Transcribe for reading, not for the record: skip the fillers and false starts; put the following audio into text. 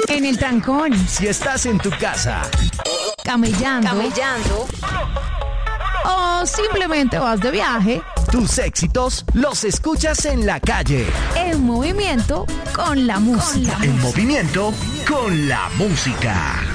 En el trancón. Si estás en tu casa. Camellando. O simplemente vas de viaje. Tus éxitos los escuchas en la calle. En movimiento con la música. En movimiento con la música.